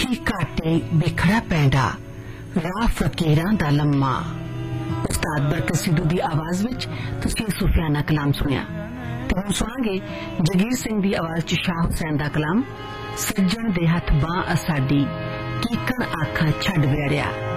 चिट्ठी घाटे बिखड़ा पैंडा राह फकीरां दा लम्मा। उस्ताद बरकत सिद्धू दी आवाज विच तुसीं सूफियाना कलाम सुनिया ते हुण सुणांगे जगीर सिंह दी आवाज च शाह हुसैन दा कलाम सज्जण दे हथ बांह असाडी कीकण आखा छड़ वेड़िया।